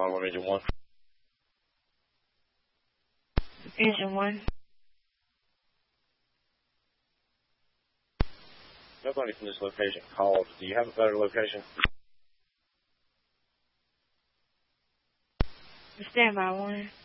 911 Engine 1. Engine 1. Nobody from this location called. Do you have a better location? Stand by 1.